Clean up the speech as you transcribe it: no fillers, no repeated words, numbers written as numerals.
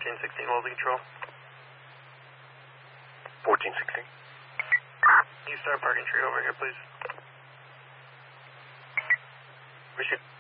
1416 Welding Control. 1416. Can you start parking tree over here, please? Appreciate it.